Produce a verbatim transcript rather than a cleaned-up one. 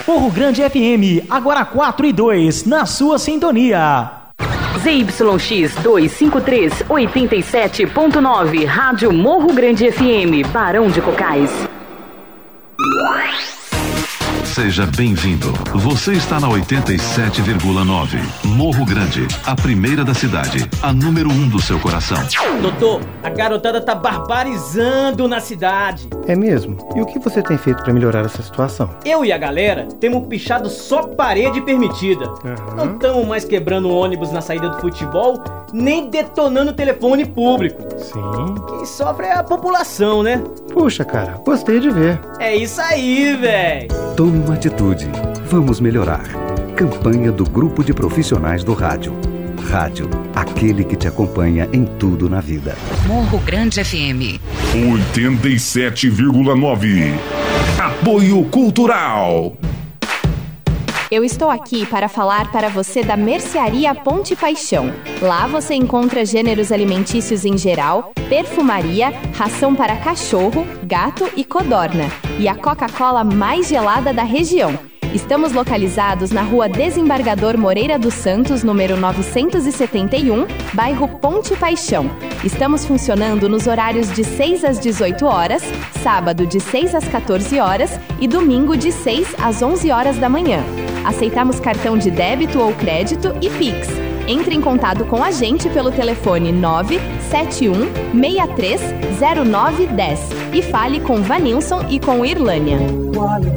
Morro Grande F M, agora quatro e dois, na sua sintonia. Z Y X duzentos e cinquenta e três, oitenta e sete ponto nove, Rádio Morro Grande F M, Barão de Cocais. Seja bem-vindo. Você está na oitenta e sete vírgula nove. Morro Grande, a primeira da cidade, a número um do seu coração. Doutor, a garotada tá barbarizando na cidade. É mesmo? E o que você tem feito para melhorar essa situação? Eu e a galera temos pichado só parede permitida. Uhum. Não estamos mais quebrando ônibus na saída do futebol, nem detonando telefone público. Sim. Quem sofre é a população, né? Puxa, cara, gostei de ver. É isso aí, véi. Tome uma atitude. Vamos melhorar. Campanha do Grupo de Profissionais do Rádio. Rádio, aquele que te acompanha em tudo na vida. Morro Grande F M oitenta e sete vírgula nove. Apoio Cultural. Eu estou aqui para falar para você da Mercearia Ponte Paixão. Lá você encontra gêneros alimentícios em geral, perfumaria, ração para cachorro, gato e codorna. E a Coca-Cola mais gelada da região. Estamos localizados na Rua Desembargador Moreira dos Santos, número novecentos e setenta e um, bairro Ponte Paixão. Estamos funcionando nos horários de seis às dezoito horas, sábado de seis às quatorze horas e domingo de seis às onze horas da manhã. Aceitamos cartão de débito ou crédito e Pix. Entre em contato com a gente pelo telefone nove sete um, seis três, zero nove um zero e fale com Vanilson e com Irlânia.